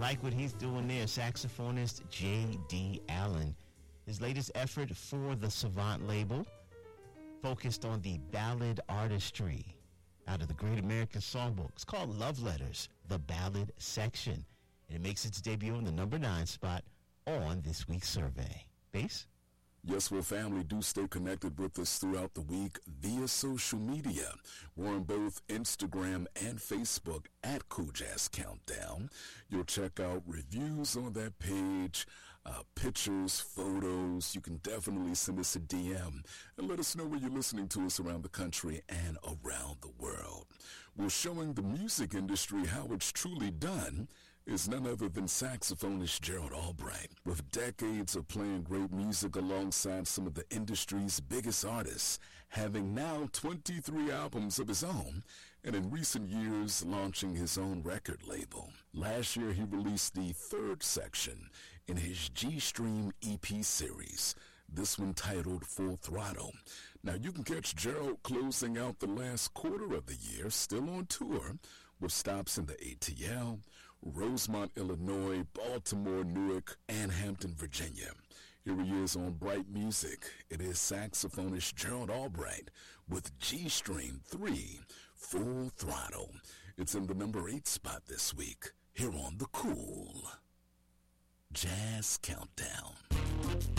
like what he's doing there. Saxophonist J.D. Allen. His latest effort for the Savant label focused on the ballad artistry out of the Great American Songbook. It's called Love Letters, the Ballad Section. And it makes its debut in the number 9 spot on this week's survey. Bass? Yes, well, family, do stay connected with us throughout the week via social media. We're on both Instagram and Facebook at Cool Jazz Countdown. You'll check out reviews on that page, pictures, photos. You can definitely send us a DM and let us know where you're listening to us around the country and around the world. We're showing the music industry how it's truly done is none other than saxophonist Gerald Albright. With decades of playing great music alongside some of the industry's biggest artists, having now 23 albums of his own, and in recent years launching his own record label. Last year he released the 3rd section in his G-Stream EP series, this one titled Full Throttle. Now you can catch Gerald closing out the last quarter of the year, still on tour, with stops in the ATL, Rosemont, Illinois, Baltimore, Newark, and Hampton, Virginia. Here he is on Bright Music. It is saxophonist Gerald Albright with G-Stream 3, Full Throttle. It's in the number 8 spot this week, here on the Cool Jazz Countdown.